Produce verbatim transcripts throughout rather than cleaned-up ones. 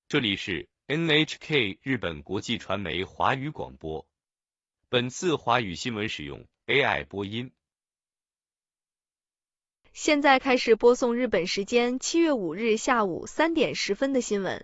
这里是 N H K 日本国际传媒华语广播。本次华语新闻使用 A I 播音。 现在开始播送日本时间七月五日下午三点十分的新闻。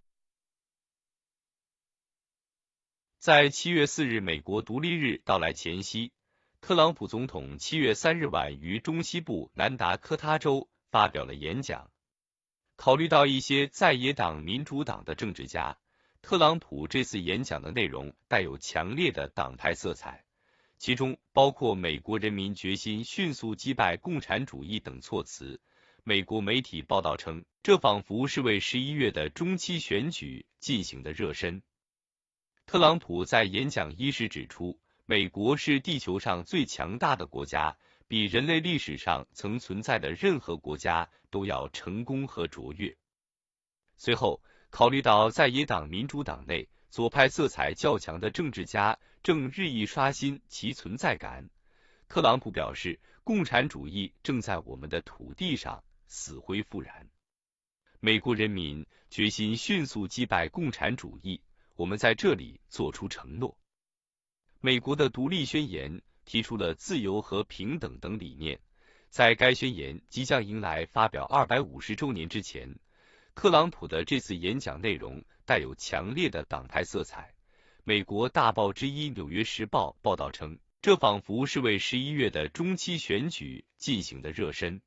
在七月四日美国独立日到来前夕，特朗普总统七月三日晚于中西部南达科他州发表了演讲。考虑到一些在野党民主党的政治家，特朗普这次演讲的内容带有强烈的党派色彩，其中包括美国人民决心迅速击败共产主义等措辞。美国媒体报道称，这仿佛是为十一月的中期选举进行的热身。特朗普在演讲伊始指出，美国是地球上最强大的国家，比人类历史上曾存在的任何国家都要成功和卓越。随后，考虑到在野党民主党内左派色彩较强的政治家正日益刷新其存在感，特朗普表示，共产主义正在我们的土地上死灰复燃。美国人民决心迅速击败共产主义，我们在这里做出承诺。美国的独立宣言提出了自由和平等等理念，在该宣言即将迎来发表二百五十周年之前，特朗普的这次演讲内容带有强烈的党派色彩。美国大报之一《纽约时报》报道称，这仿佛是为十一月的中期选举进行的热身。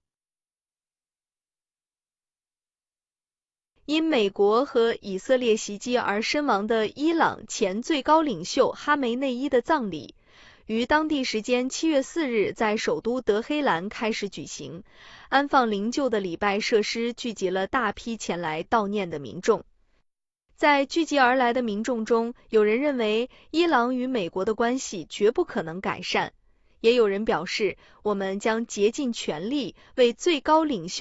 因美国和以色列袭击而身亡的伊朗前最高领袖哈梅内伊的葬礼，于当地时间七月四日在首都德黑兰开始举行。安放灵柩的礼拜设施聚集了大批前来悼念的民众。在聚集而来的民众中，有人认为伊朗与美国的关系绝不可能改善，也有人表示，我们将竭尽全力为最高领袖